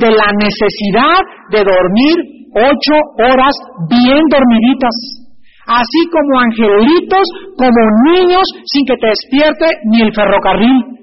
de la necesidad de dormir 8 horas bien dormiditas, así como angelitos, como niños, sin que te despierte ni el ferrocarril.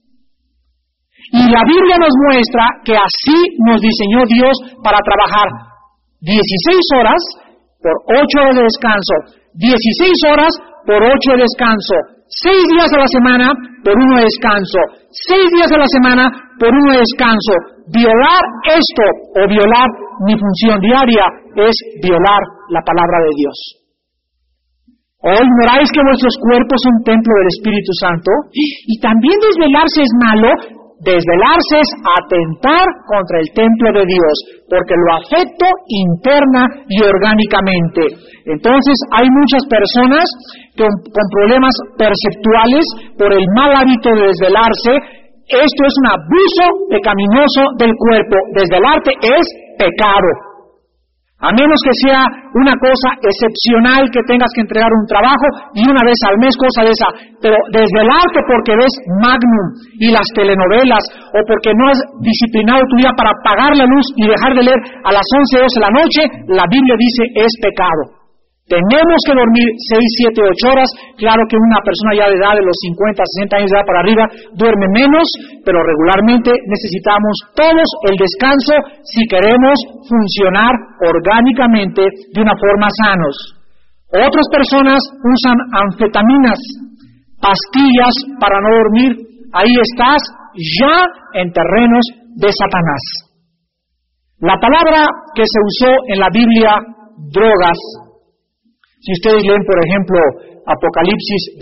Y la Biblia nos muestra que así nos diseñó Dios para trabajar 16 horas por 8 horas de descanso, 16 horas por 8 de descanso, 6 días a la semana por 1 de descanso, 6 días a la semana por 1 de descanso. Violar esto o violar mi función diaria es violar la palabra de Dios. ¿O ignoráis que vuestros cuerpos son templo del Espíritu Santo? Y también desvelarse es malo. Desvelarse es atentar contra el templo de Dios, porque lo afecto interna y orgánicamente. Entonces hay muchas personas con problemas perceptuales por el mal hábito de desvelarse. Esto es un abuso pecaminoso del cuerpo. Desvelarte es pecado. A menos que sea una cosa excepcional, que tengas que entregar un trabajo y una vez al mes, cosa de esa. Pero desvelarte porque ves Magnum y las telenovelas, o porque no has disciplinado tu vida para apagar la luz y dejar de leer a las 11, 12 de la noche, la Biblia dice es pecado. Tenemos que dormir 6, 7, 8 horas. Claro que una persona ya de edad de los 50, 60 años de edad para arriba duerme menos, pero regularmente necesitamos todos el descanso si queremos funcionar orgánicamente de una forma sanos. Otras personas usan anfetaminas, pastillas para no dormir. Ahí estás ya en terrenos de Satanás. La palabra que se usó en la Biblia, drogas, si ustedes leen, por ejemplo, Apocalipsis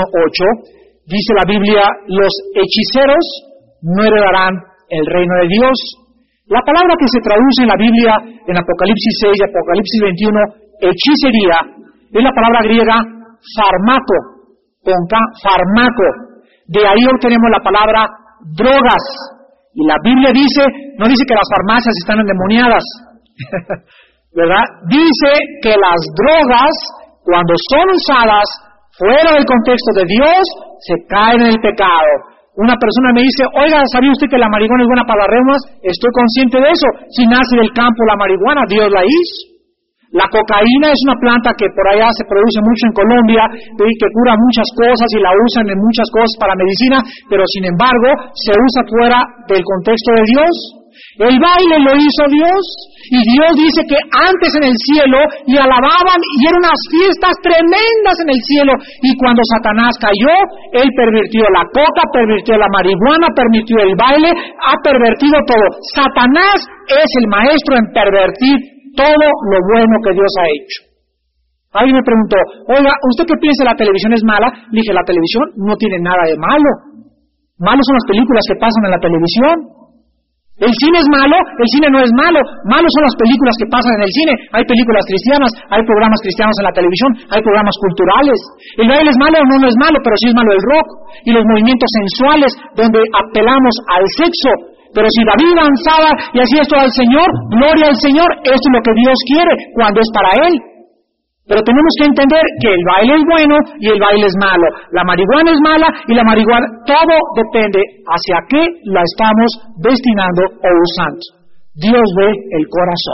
21:8, dice la Biblia, los hechiceros no heredarán el reino de Dios. La palabra que se traduce en la Biblia, en Apocalipsis 6 y Apocalipsis 21, hechicería, es la palabra griega farmaco, con K, farmaco. De ahí obtenemos la palabra drogas. Y la Biblia no dice que las farmacias están endemoniadas, ¿verdad? Dice que las drogas, cuando son usadas fuera del contexto de Dios, se caen en el pecado. Una persona me dice, oiga, ¿sabía usted que la marihuana es buena para las reumas? Estoy consciente de eso. Si nace del campo la marihuana, Dios la hizo. La cocaína es una planta que por allá se produce mucho en Colombia, y que cura muchas cosas y la usan en muchas cosas para medicina, pero sin embargo se usa fuera del contexto de Dios. El baile lo hizo Dios, y Dios dice que antes en el cielo le alababan y eran unas fiestas tremendas en el cielo, y cuando Satanás cayó, él pervirtió la coca, pervirtió la marihuana, pervirtió el baile, ha pervertido todo. Satanás es el maestro en pervertir todo lo bueno que Dios ha hecho. Alguien me preguntó, oiga, ¿usted qué piensa? ¿La televisión es mala? Le dije, la televisión no tiene nada de malo. Malos son las películas que pasan en la televisión. ¿El cine es malo? El cine no es malo. Malos son las películas que pasan en el cine. Hay películas cristianas, hay programas cristianos en la televisión, hay programas culturales. ¿El baile es malo o no es malo? Pero sí es malo el rock y los movimientos sensuales donde apelamos al sexo. Pero si David danzaba y hacía esto al Señor, gloria al Señor, esto es lo que Dios quiere cuando es para Él. Pero tenemos que entender que el baile es bueno y el baile es malo. La marihuana es mala y la marihuana, todo depende hacia qué la estamos destinando o usando. Dios ve el corazón.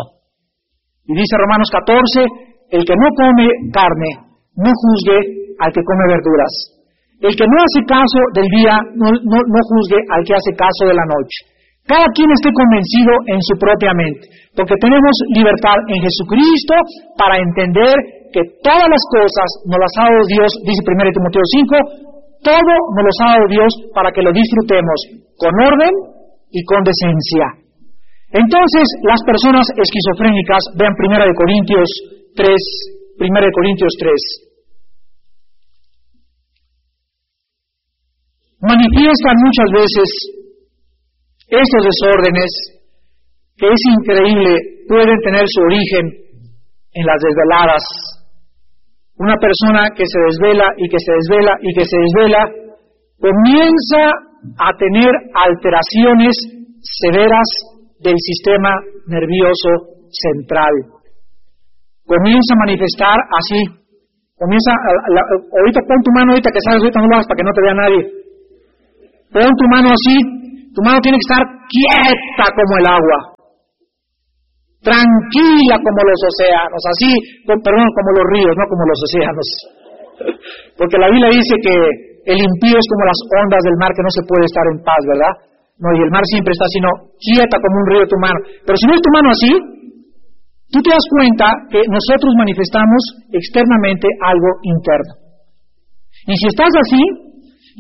Y dice Romanos 14, el que no come carne, no juzgue al que come verduras. El que no hace caso del día, no juzgue al que hace caso de la noche. Cada quien esté convencido en su propia mente, porque tenemos libertad en Jesucristo para entender que todas las cosas nos las ha dado Dios, dice 1 Timoteo 5, todo nos los ha dado Dios para que lo disfrutemos con orden y con decencia. Entonces, las personas esquizofrénicas, vean 1 Corintios 3, manifiestan muchas veces estos desórdenes que es increíble, pueden tener su origen en las desveladas. Una persona que se desvela y que se desvela y que se desvela comienza a tener alteraciones severas del sistema nervioso central. Comienza a manifestar así. Ahorita pon tu mano, ahorita que sabes, ahorita no lo hagas para que no te vea nadie. Pon tu mano así. Tu mano tiene que estar quieta como el agua. tranquila como los océanos, así, como los ríos, no como los océanos. Porque la Biblia dice que el impío es como las ondas del mar, que no se puede estar en paz, ¿verdad? No, y el mar siempre está sino quieta como un río de tu mano. Pero si no es tu mano así, tú te das cuenta que nosotros manifestamos externamente algo interno. Y si estás así, y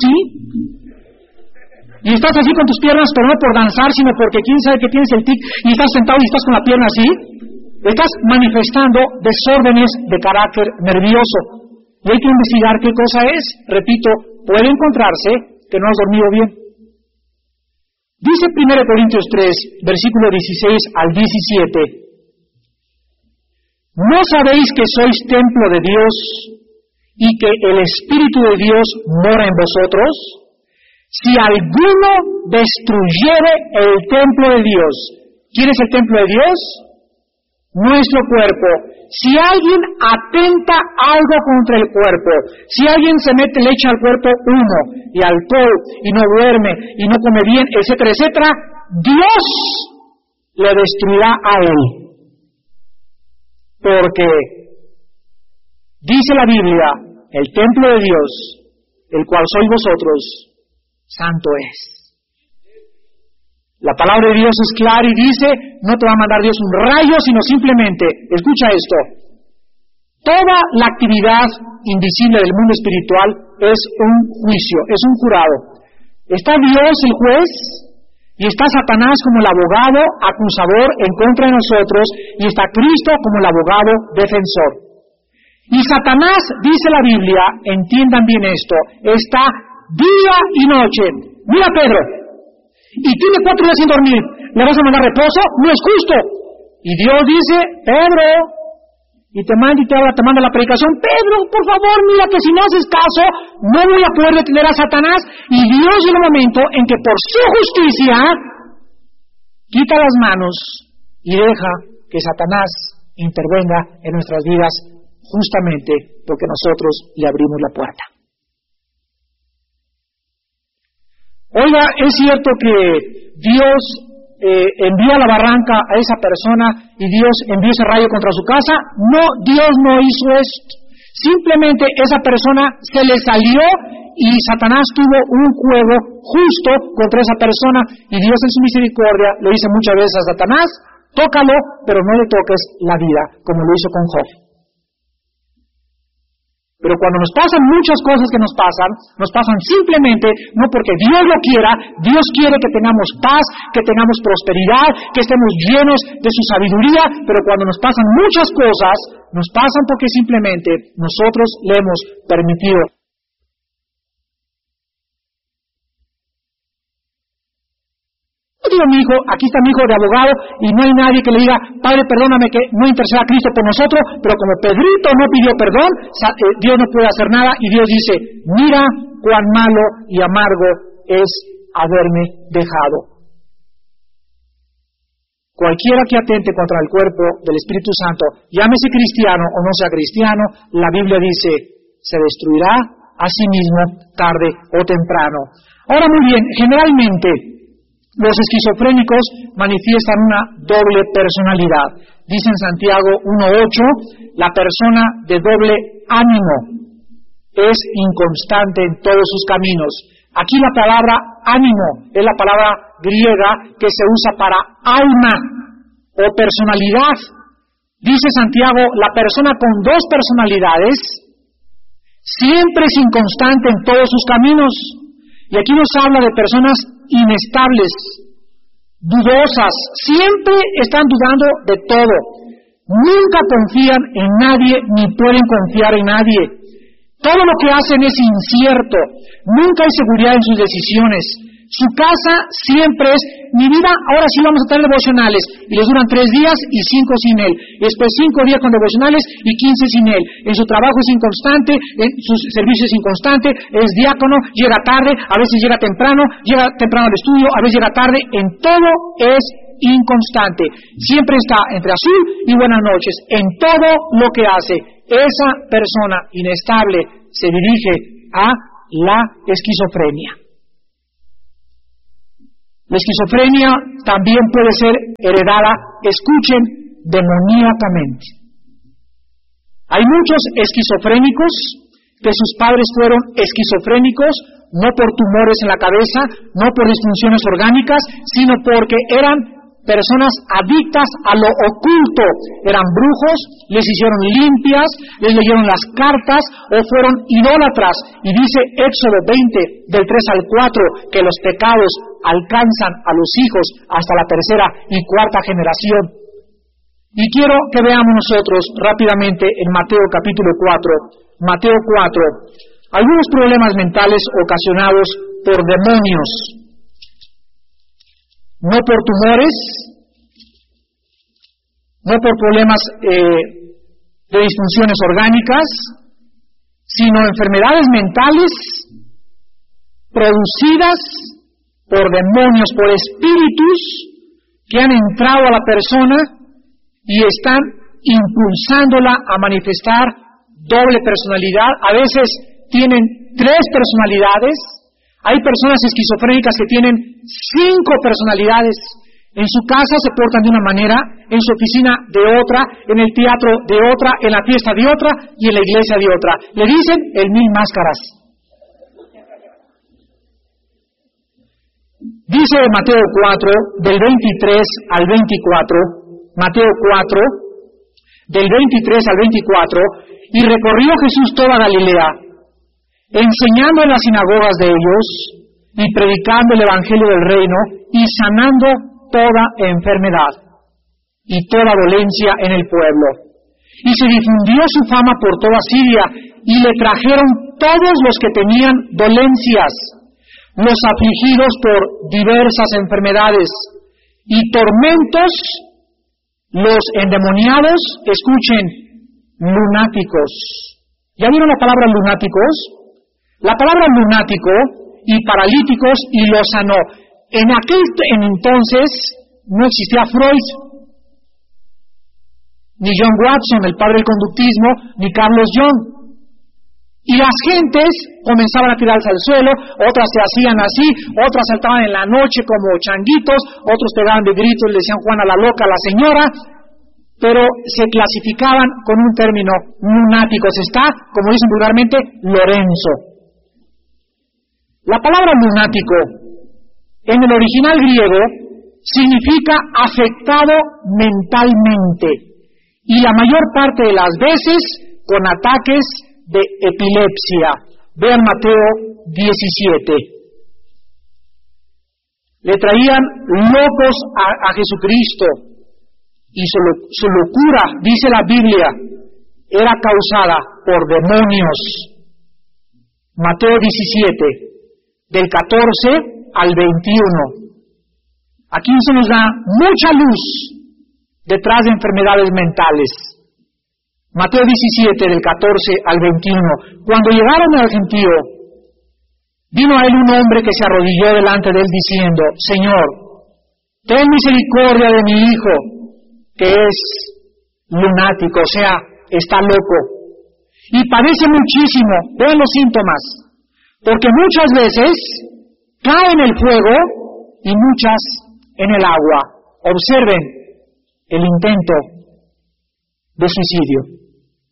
estás así con tus piernas, pero no por danzar, sino porque quién sabe que tienes el tic, y estás sentado y estás con la pierna así, estás manifestando desórdenes de carácter nervioso. Y hay que investigar qué cosa es. Repito, puede encontrarse que no has dormido bien. Dice 1 Corintios 3, versículo 16 al 17, ¿no sabéis que sois templo de Dios y que el Espíritu de Dios mora en vosotros? Si alguno destruyere el templo de Dios, ¿quién es el templo de Dios? Nuestro cuerpo. Si alguien atenta algo contra el cuerpo, si alguien le echa al cuerpo humo y alcohol y no duerme y no come bien, etcétera, etcétera, Dios le destruirá a él. Porque dice la Biblia, el templo de Dios, el cual sois vosotros, santo es. La palabra de Dios es clara y dice, no te va a mandar Dios un rayo, sino simplemente, escucha esto, toda la actividad invisible del mundo espiritual es un juicio, es un jurado. Está Dios el juez y está Satanás como el abogado acusador en contra de nosotros y está Cristo como el abogado defensor. Y Satanás, dice la Biblia, entiendan bien esto, está día y noche. Mira Pedro, y tiene 4 días sin dormir, ¿le vas a mandar reposo? No es justo. Y Dios dice, Pedro, y te manda la predicación, Pedro, por favor, mira que si no haces caso, no voy a poder detener a Satanás. Y Dios llega un momento en que por su justicia, quita las manos y deja que Satanás intervenga en nuestras vidas justamente porque nosotros le abrimos la puerta. Oiga, es cierto que Dios envía a la barranca a esa persona y Dios envió ese rayo contra su casa. No, Dios no hizo esto. Simplemente esa persona se le salió y Satanás tuvo un juego justo contra esa persona y Dios en su misericordia le dice muchas veces a Satanás, tócalo, pero no le toques la vida, como lo hizo con Job. Pero cuando nos pasan muchas cosas que nos pasan simplemente no porque Dios lo quiera. Dios quiere que tengamos paz, que tengamos prosperidad, que estemos llenos de su sabiduría, pero cuando nos pasan muchas cosas, nos pasan porque simplemente nosotros le hemos permitido. Digo, mi hijo, aquí está mi hijo de abogado y no hay nadie que le diga, Padre, perdóname que no interceda a Cristo por nosotros, pero como Pedrito no pidió perdón, Dios no puede hacer nada y Dios dice, mira cuán malo y amargo es haberme dejado. Cualquiera que atente contra el cuerpo del Espíritu Santo, llámese cristiano o no sea cristiano, la Biblia dice, se destruirá a sí mismo tarde o temprano. Ahora muy bien, generalmente los esquizofrénicos manifiestan una doble personalidad. Dice en Santiago 1:8, la persona de doble ánimo es inconstante en todos sus caminos. Aquí la palabra ánimo es la palabra griega que se usa para alma o personalidad. Dice Santiago, la persona con dos personalidades siempre es inconstante en todos sus caminos. Y aquí nos habla de personas inestables, dudosas, siempre están dudando de todo. Nunca confían en nadie ni pueden confiar en nadie. Todo lo que hacen es incierto, nunca hay seguridad en sus decisiones. Su casa siempre es, mi vida, ahora sí vamos a tener devocionales, y les duran 3 días y 5 sin él, y después 5 días con devocionales y 15 sin él. En su trabajo es inconstante, en su servicio es inconstante, es diácono, llega tarde, a veces llega temprano al estudio, a veces llega tarde, en todo es inconstante. Siempre está entre azul y buenas noches, en todo lo que hace. Esa persona inestable se dirige a la esquizofrenia. La esquizofrenia también puede ser heredada, escuchen, demoníacamente. Hay muchos esquizofrénicos que sus padres fueron esquizofrénicos, no por tumores en la cabeza, no por disfunciones orgánicas, sino porque eran personas adictas a lo oculto. Eran brujos, les hicieron limpias, les leyeron las cartas o fueron idólatras. Y dice Éxodo 20, del 3 al 4, que los pecados alcanzan a los hijos hasta la tercera y cuarta generación. Y quiero que veamos nosotros rápidamente en Mateo capítulo 4, Mateo 4, algunos problemas mentales ocasionados por demonios. No por tumores, no por problemas de disfunciones orgánicas, sino enfermedades mentales producidas por demonios, por espíritus que han entrado a la persona y están impulsándola a manifestar doble personalidad. A veces tienen 3 personalidades. Hay personas esquizofrénicas que tienen 5 personalidades. En su casa se portan de una manera, en su oficina de otra, en el teatro de otra, en la fiesta de otra y en la iglesia de otra. Le dicen el 1000 máscaras. Dice Mateo 4, del 23 al 24, Mateo 4, del 23 al 24, y recorrió Jesús toda Galilea, enseñando en las sinagogas de ellos, y predicando el evangelio del reino, y sanando toda enfermedad, y toda dolencia en el pueblo. Y se difundió su fama por toda Siria, y le trajeron todos los que tenían dolencias, los afligidos por diversas enfermedades, y tormentos, los endemoniados, escuchen, lunáticos. ¿Ya vieron la palabra lunáticos? La palabra lunático y paralíticos, y los sanó. En aquel entonces no existía Freud, ni John Watson, el padre del conductismo, ni Carlos Jung. Y las gentes comenzaban a tirarse al suelo, otras se hacían así, otras saltaban en la noche como changuitos, otros pegaban de gritos y le decían Juana la loca a la señora, pero se clasificaban con un término lunáticos. Está, como dicen vulgarmente, Lorenzo. La palabra lunático en el original griego significa afectado mentalmente, y la mayor parte de las veces con ataques de epilepsia. Vean Mateo 17. Le traían locos a Jesucristo, y su locura, dice la Biblia, era causada por demonios. Mateo 17, del 14 al 21. Aquí se nos da mucha luz detrás de enfermedades mentales. Mateo 17, del 14 al 21. Cuando llegaron al gentío, vino a él un hombre que se arrodilló delante de él diciendo: Señor, ten misericordia de mi hijo, que es lunático, o sea, está loco, y padece muchísimo. Vean los síntomas, porque muchas veces cae en el fuego y muchas en el agua. Observen el intento de suicidio.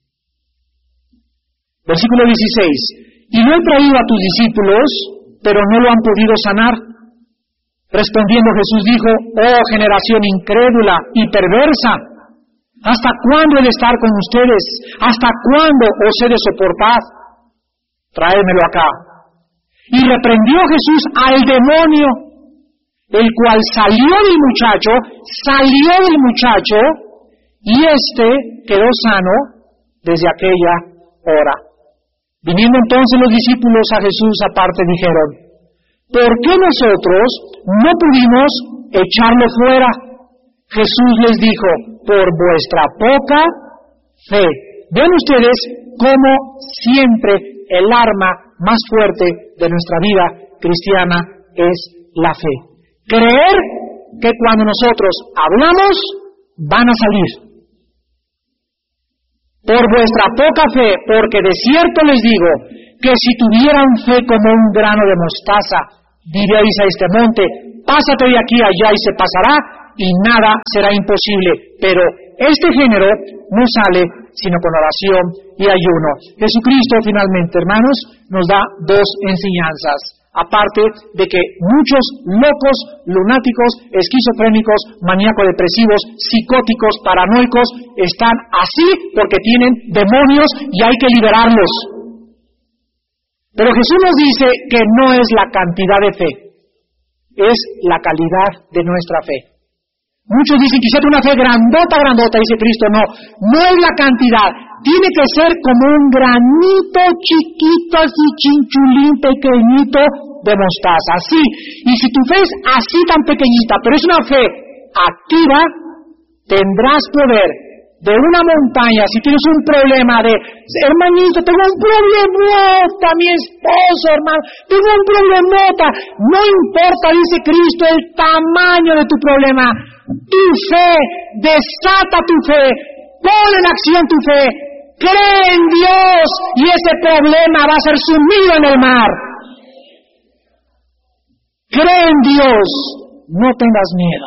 Versículo 16. Y no he traído a tus discípulos, pero no lo han podido sanar. Respondiendo Jesús dijo: oh generación incrédula y perversa, ¿hasta cuándo he de estar con ustedes? ¿Hasta cuándo os he de soportar? Tráemelo acá. Y reprendió Jesús al demonio, el cual salió del muchacho, y éste quedó sano desde aquella hora. Viniendo entonces los discípulos a Jesús aparte, dijeron: ¿por qué nosotros no pudimos echarlo fuera? Jesús les dijo: por vuestra poca fe. Ven ustedes cómo siempre el arma más fuerte de nuestra vida cristiana es la fe. Creer que cuando nosotros hablamos, van a salir. Por vuestra poca fe, porque de cierto les digo que si tuvieran fe como un grano de mostaza, diréis a este monte: pásate de aquí a allá y se pasará y nada será imposible. Pero este género no sale sino con oración y ayuno. Jesucristo finalmente, hermanos, nos da dos enseñanzas. Aparte de que muchos locos, lunáticos, esquizofrénicos, maníaco-depresivos, psicóticos, paranoicos, están así porque tienen demonios y hay que liberarlos. Pero Jesús nos dice que no es la cantidad de fe, es la calidad de nuestra fe. Muchos dicen, quisiera una fe grandota, grandota, dice Cristo. No, no es la cantidad. Tiene que ser como un granito chiquito, así chinchulín, pequeñito de mostaza, así. Y si tu fe es así tan pequeñita, pero es una fe activa, tendrás poder de una montaña. Si tienes un problema de, hermanito, tengo un problemota, mi esposo, hermano, tengo un problemota. No importa, dice Cristo, el tamaño de tu problema. Tu fe, desata tu fe, pon en acción tu fe, cree en Dios y ese problema va a ser sumido en el mar. Cree en Dios, no tengas miedo.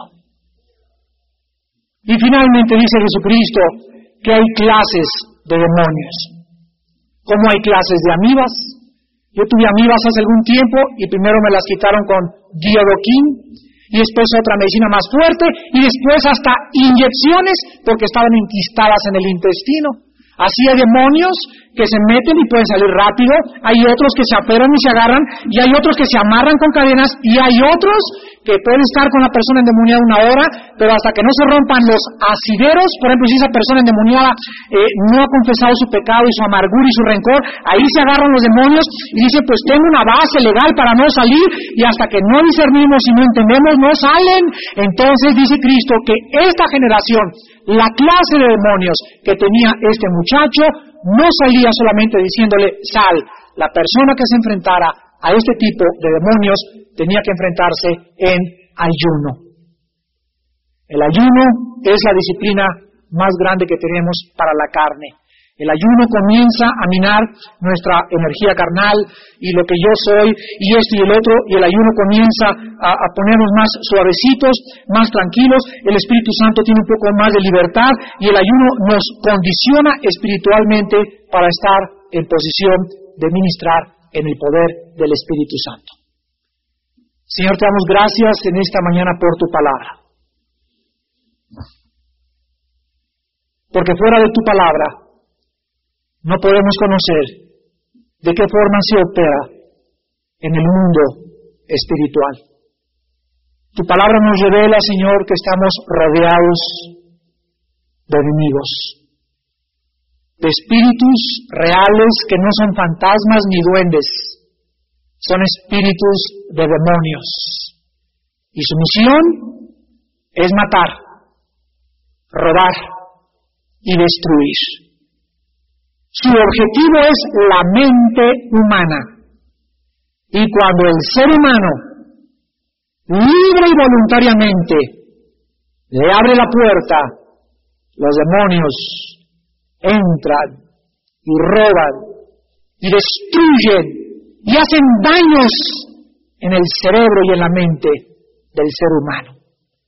Y finalmente dice Jesucristo que hay clases de demonios. ¿Cómo hay clases de amibas? Yo tuve amibas hace algún tiempo y primero me las quitaron con diodoquín y después otra medicina más fuerte y después hasta inyecciones porque estaban enquistadas en el intestino. Así hay demonios que se meten y pueden salir rápido, hay otros que se aferran y se agarran, y hay otros que se amarran con cadenas, y hay otros que pueden estar con la persona endemoniada 1 hora, pero hasta que no se rompan los asideros. Por ejemplo, si esa persona endemoniada no ha confesado su pecado y su amargura y su rencor, ahí se agarran los demonios y dicen, pues tengo una base legal para no salir, y hasta que no discernimos y no entendemos, no salen. Entonces dice Cristo que esta generación, la clase de demonios que tenía este muchacho, no salía solamente diciéndole, sal. La persona que se enfrentara a este tipo de demonios tenía que enfrentarse en ayuno. El ayuno es la disciplina más grande que tenemos para la carne. El ayuno comienza a minar nuestra energía carnal y lo que yo soy y esto y el otro, y el ayuno comienza a ponernos más suavecitos, más tranquilos. El Espíritu Santo tiene un poco más de libertad y el ayuno nos condiciona espiritualmente para estar en posición de ministrar en el poder del Espíritu Santo. Señor, te damos gracias en esta mañana por tu palabra. Porque fuera de tu palabra no podemos conocer de qué forma se opera en el mundo espiritual. Tu palabra nos revela, Señor, que estamos rodeados de enemigos, de espíritus reales que no son fantasmas ni duendes, son espíritus de demonios. Y su misión es matar, robar y destruir. Su objetivo es la mente humana. Y cuando el ser humano, libre y voluntariamente, le abre la puerta, los demonios entran y roban y destruyen y hacen daños en el cerebro y en la mente del ser humano.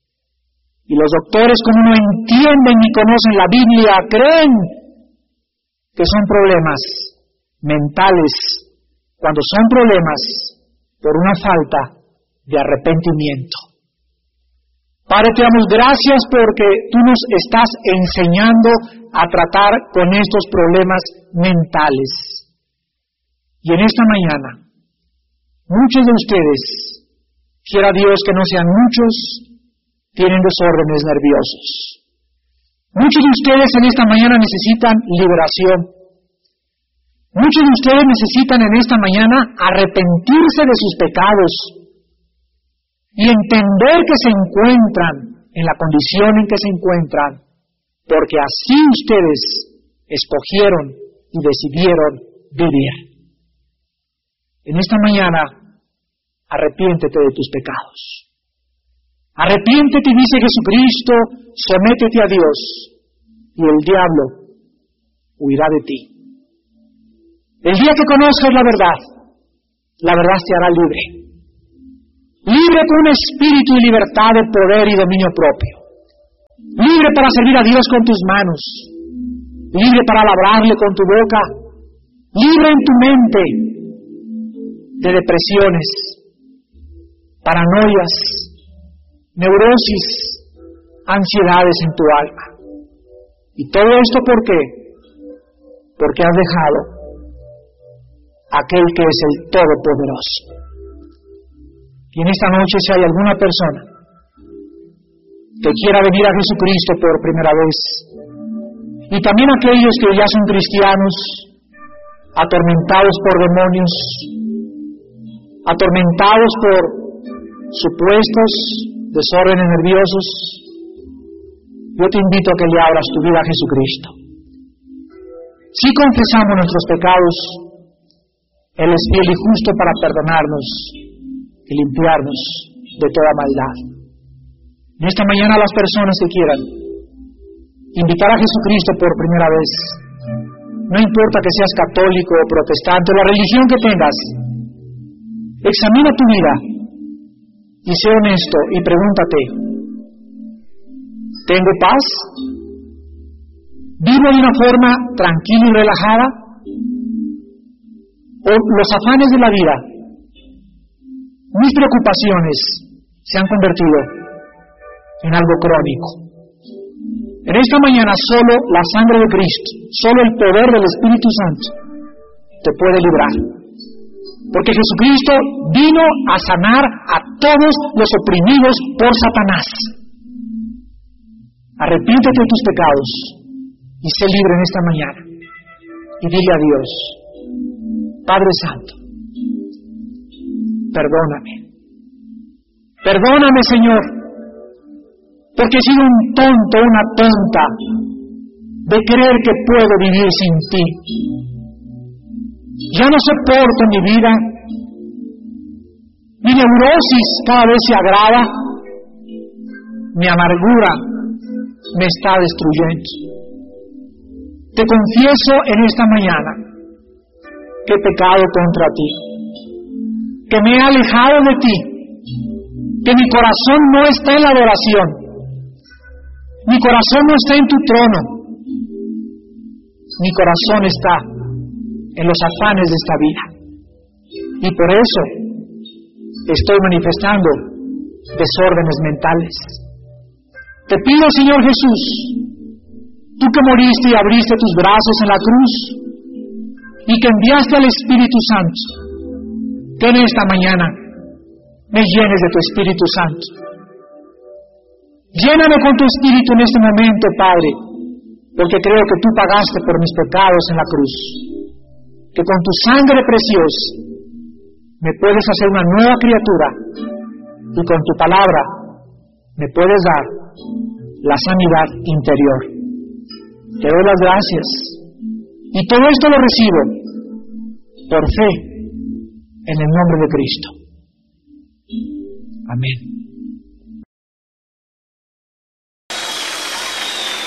Y los doctores, como no entienden ni conocen la Biblia, creen que son problemas mentales, cuando son problemas por una falta de arrepentimiento. Padre, te damos gracias porque tú nos estás enseñando a tratar con estos problemas mentales. Y en esta mañana, muchos de ustedes, quiera Dios que no sean muchos, tienen desórdenes nerviosos. Muchos de ustedes en esta mañana necesitan liberación. Muchos de ustedes necesitan en esta mañana arrepentirse de sus pecados y entender que se encuentran en la condición en que se encuentran, porque así ustedes escogieron y decidieron vivir. En esta mañana, arrepiéntete de tus pecados. Arrepiéntete, dice Jesucristo, sométete a Dios y el diablo huirá de ti. El día que conozcas la verdad te hará libre. libre con un espíritu y libertad de poder y dominio propio, libre para servir a Dios con tus manos, libre para alabarle con tu boca, libre en tu mente de depresiones, paranoias, neurosis, ansiedades en tu alma. ¿Y todo esto por qué? Porque has dejado aquel que es el Todopoderoso. Y en esta noche, si hay alguna persona que quiera venir a Jesucristo por primera vez, y también aquellos que ya son cristianos, atormentados por demonios, atormentados por supuestos desórdenes nerviosos, yo te invito a que le abras tu vida a Jesucristo. Si confesamos nuestros pecados, Él es fiel y justo para perdonarnos y limpiarnos de toda maldad. En esta mañana, las personas que quieran invitar a Jesucristo por primera vez, no importa que seas católico o protestante, la religión que tengas, examina tu vida y sé honesto y pregúntate: ¿tengo paz? ¿Vivo de una forma tranquila y relajada? ¿O los afanes de la vida, mis preocupaciones, se han convertido en algo crónico? En esta mañana solo la sangre de Cristo, solo el poder del Espíritu Santo te puede librar. Porque Jesucristo vino a sanar a todos los oprimidos por Satanás. Arrepiéntete de tus pecados y sé libre en esta mañana. Y dile a Dios: Padre Santo, perdóname. Perdóname, Señor, porque he sido un tonto, una tonta, de creer que puedo vivir sin ti. Ya no soporto mi vida. Mi neurosis cada vez se agrava. Mi amargura me está destruyendo. Te confieso en esta mañana que he pecado contra ti, que me he alejado de ti, que mi corazón no está en la adoración, mi corazón no está en tu trono, mi corazón está en los afanes de esta vida, y por eso estoy manifestando desórdenes mentales. Te pido, Señor Jesús, tú que moriste y abriste tus brazos en la cruz y que enviaste al Espíritu Santo, que en esta mañana me llenes de tu Espíritu Santo. Lléname con tu Espíritu en este momento, Padre, porque creo que tú pagaste por mis pecados en la cruz, que con tu sangre preciosa me puedes hacer una nueva criatura y con tu palabra me puedes dar la sanidad interior. Te doy las gracias y todo esto lo recibo por fe en el nombre de Cristo. Amén.